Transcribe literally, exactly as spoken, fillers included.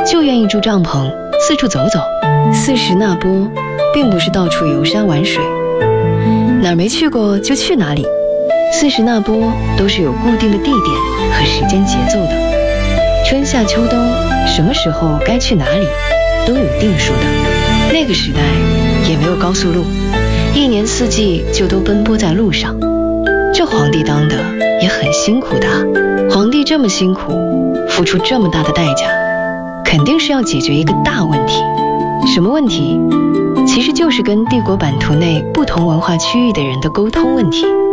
就愿意住帐篷，四处走走。四十那波并不是到处游山玩水，哪儿没去过就去哪里。四十那波都是有固定的地点和时间节奏的，春夏秋冬什么时候该去哪里都有定数的。那个时代也没有高速路，一年四季就都奔波在路上。这皇帝当的也很辛苦的，皇帝这么辛苦，付出这么大的代价，肯定是要解决一个大问题。什么问题？其实就是跟帝国版图内不同文化区域的人的沟通问题。